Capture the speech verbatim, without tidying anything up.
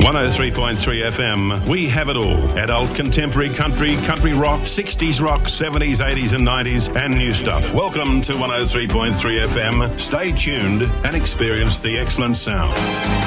one oh three point three F M. We have it all. Adult, contemporary, country, country rock, sixties rock, seventies, eighties and nineties, and new stuff. Welcome to one oh three point three F M. Stay tuned and experience the excellent sound.